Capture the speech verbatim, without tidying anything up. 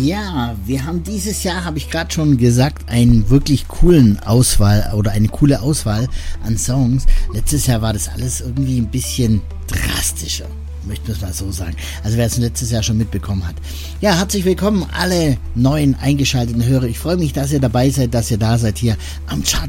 Ja, wir haben dieses Jahr, habe ich gerade schon gesagt, einen wirklich coolen Auswahl oder eine coole Auswahl an Songs. Letztes Jahr war das alles irgendwie ein bisschen drastischer, möchten wir es mal so sagen. Also wer es letztes Jahr schon mitbekommen hat. Ja, herzlich willkommen alle neuen eingeschalteten Hörer. Ich freue mich, dass ihr dabei seid, dass ihr da seid hier am Chart